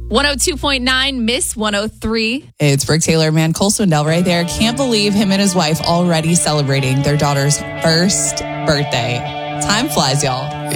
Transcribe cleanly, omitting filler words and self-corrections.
102.9, Miss 103. It's Rick Taylor, man. Cole Swindell right there. Can't believe him and his wife already celebrating their daughter's first birthday. Time flies, y'all.